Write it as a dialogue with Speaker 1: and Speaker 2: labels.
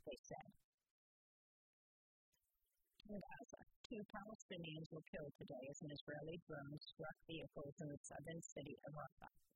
Speaker 1: they said. In Gaza, 2 Palestinians were killed today as an Israeli drone struck vehicles in the southern city of Rafah.